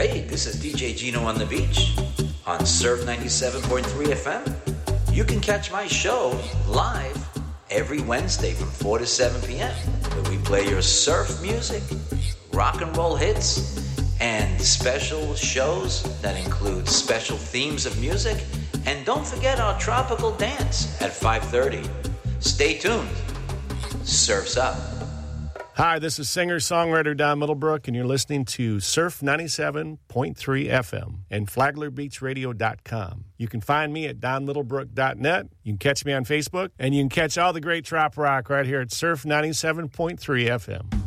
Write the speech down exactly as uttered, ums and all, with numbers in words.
Hey, this is D J Gino on the beach on Surf ninety-seven point three F M. You can catch my show live every Wednesday from four to seven p.m. where we play your surf music, rock and roll hits, and special shows that include special themes of music. And don't forget our tropical dance at five thirty. Stay tuned. Surf's up. Hi, this is singer-songwriter Don Middlebrook, and you're listening to Surf ninety-seven point three F M and Flagler Beach Radio dot com. You can find me at don middlebrook dot net. You can catch me on Facebook, and you can catch all the great trop rock right here at Surf ninety-seven point three F M.